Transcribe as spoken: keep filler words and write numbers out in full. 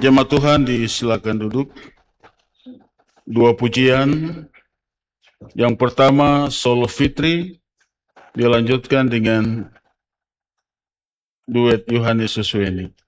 Jemaat Tuhan disilakan duduk. Dua pujian. Yang pertama solo Fitri dilanjutkan dengan duet Yohanes Susweni.